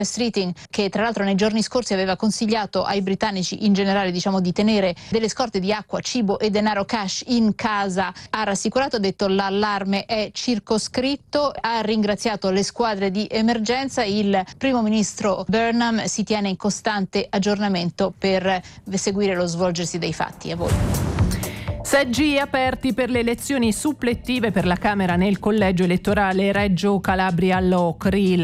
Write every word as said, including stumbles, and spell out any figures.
Streeting, che tra l'altro nei giorni scorsi aveva consigliato ai britannici in generale, diciamo, di tenere delle scorte di acqua, cibo e denaro cash in casa, ha rassicurato, ha detto l'allarme è circoscritto, ha ringraziato le squadre di emergenza. Il primo ministro Burnham si tiene in costante aggiornamento per seguire lo svolgersi dei fatti. A voi. Seggi aperti per le elezioni supplettive per la Camera nel collegio elettorale Reggio Calabria-Locri.